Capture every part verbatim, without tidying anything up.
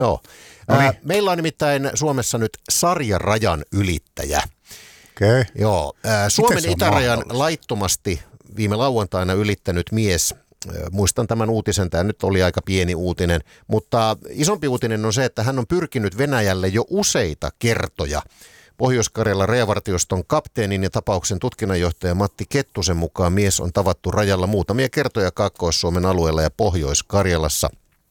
Joo. Ää, meillä on nimittäin Suomessa nyt sarjarajan ylittäjä. Okay. Joo. Ää, Suomen itärajan laittomasti viime lauantaina ylittänyt mies, muistan tämän uutisen, tämä nyt oli aika pieni uutinen, mutta isompi uutinen on se, että hän on pyrkinyt Venäjälle jo useita kertoja. Pohjois-Karjalan rajavartioston kapteenin ja tapauksen tutkinnanjohtaja Matti Kettusen mukaan mies on tavattu rajalla muutamia kertoja Kaakkois-Suomen alueella ja Pohjois-Karjalassa.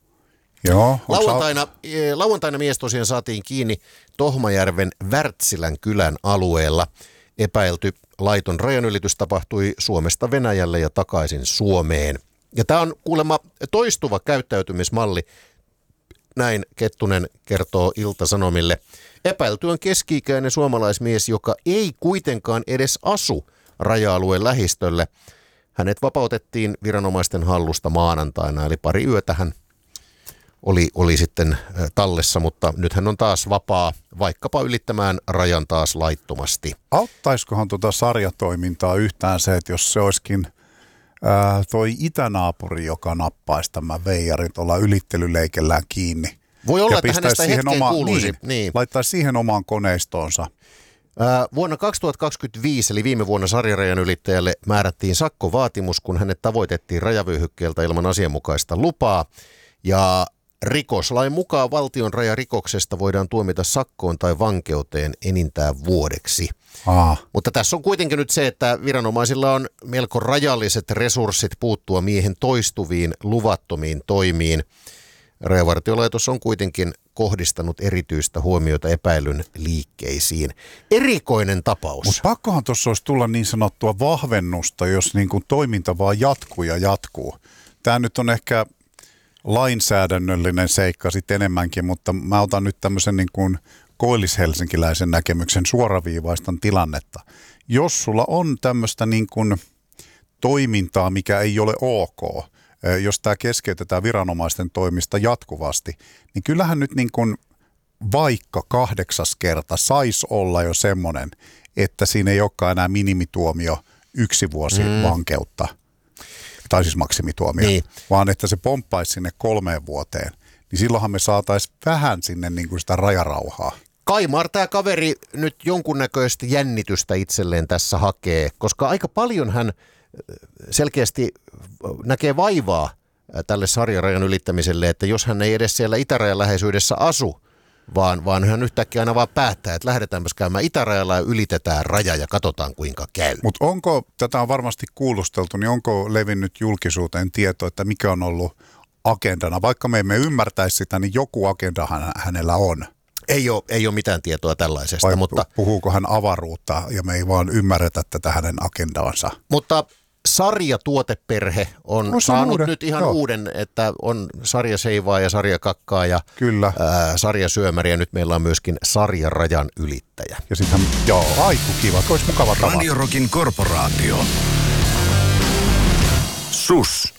Joo, lauantaina, lauantaina mies tosiaan saatiin kiinni Tohmajärven Wärtsilän kylän alueella. Epäilty laiton rajanylitys tapahtui Suomesta Venäjälle ja takaisin Suomeen. Ja tämä on kuulemma toistuva käyttäytymismalli, näin Kettunen kertoo Ilta-Sanomille. Epäilty on keski-ikäinen suomalaismies, joka ei kuitenkaan edes asu raja-alueen lähistölle. Hänet vapautettiin viranomaisten hallusta maanantaina, eli pari yötä hän oli, oli sitten tallessa, mutta nyt hän on taas vapaa, vaikkapa ylittämään rajan taas laittomasti. Auttaisikohan tuota sarjatoimintaa yhtään se, että jos se olisikin ää, toi itänaapuri, joka nappaisi tämän veijarin tuolla ylittelyleikellään kiinni. Voi olla, ja että hänestä hetkeen oma, kuuluisi. Niin, niin. Laittaisi siihen omaan koneistoonsa. Ää, vuonna kaksituhattakaksikymmentäviisi, eli viime vuonna sarjarajan ylittäjälle määrättiin sakkovaatimus, kun hänet tavoitettiin rajavyöhykkeeltä ilman asianmukaista lupaa. Ja rikoslain mukaan valtion rajarikoksesta voidaan tuomita sakkoon tai vankeuteen enintään vuodeksi. Aa. Mutta tässä on kuitenkin nyt se, että viranomaisilla on melko rajalliset resurssit puuttua miehen toistuviin luvattomiin toimiin. Rajavartiolaitos on kuitenkin kohdistanut erityistä huomiota epäilyn liikkeisiin. Erikoinen tapaus. Mutta pakkohan tuossa olisi tulla niin sanottua vahvennusta, jos niin kuin toiminta vaan jatkuu ja jatkuu. Tämä nyt on ehkä lainsäädännöllinen seikka sitten enemmänkin, mutta mä otan nyt tämmöisen niin kuin koillis-helsinkiläisen näkemyksen, suoraviivaistan tilannetta. Jos sulla on tämmöistä niin kuin toimintaa, mikä ei ole ok, jos tämä keskeytetään viranomaisten toimista jatkuvasti, niin kyllähän nyt niin kuin vaikka kahdeksas kerta saisi olla jo semmoinen, että siinä ei olekaan enää minimituomio yksi vuosi mm. vankeutta, tai siis maksimituomio, niin. vaan että se pomppaisi sinne kolmeen vuoteen, niin silloinhan me saataisiin vähän sinne niin kuin sitä rajarauhaa. Kaimar, tämä kaveri nyt jonkunnäköistä jännitystä itselleen tässä hakee, koska aika paljon hän selkeästi näkee vaivaa tälle sarjarajan ylittämiselle, että jos hän ei edes siellä itärajan läheisyydessä asu, vaan, vaan hän yhtäkkiä aina vaan päättää, että lähdetäänpäs käymään itärajalla ja ylitetään raja ja katsotaan kuinka käy. Mutta onko, tätä on varmasti kuulusteltu, niin onko levinnyt julkisuuteen tieto, että mikä on ollut agendana? Vaikka me emme ymmärtäisi sitä, niin joku agenda hänellä on. Ei ole, ei ole mitään tietoa tällaisesta. Vai mutta puhuuko hän avaruutta ja me ei vaan ymmärretä tätä hänen agendaansa? Mutta sarjatuoteperhe on no, saanut uuden. nyt ihan Joo. uuden, että on sarjaseivaa ja sarjakakkaa ja Kyllä. Ää, sarjasyömäriä. Nyt meillä on myöskin sarjarajan ylittäjä. Ja sitten joo, aiku kiva, olisi mukava tavata. Radio Rockin korporaatio. S U S.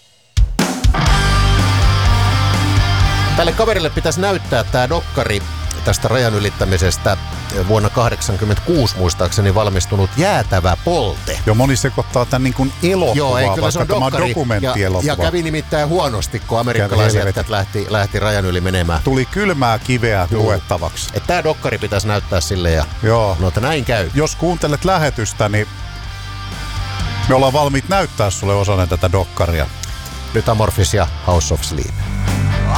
Tälle kaverille pitäisi näyttää tämä dokkari tästä rajan ylittämisestä vuonna kahdeksankymmentäkuusi muistaakseni valmistunut Jäätävä polte. Joo, moni sekoittaa tämän niin kuin elokuvaa, Joo, ei, kyllä vaikka tämä on dokumenttielokuva. Ja, ja kävi nimittäin huonosti, kun amerikkalaisjätkät lähti, lähti rajan yli menemään. Tuli kylmää kiveä Joo. luettavaksi. Että tämä dokkari pitäisi näyttää sille ja Joo. no, että näin käy. Jos kuuntelet lähetystä, niin me ollaan valmiit näyttää sulle osanen tätä dokkaria. Nyt Amorphis ja House of Sleep.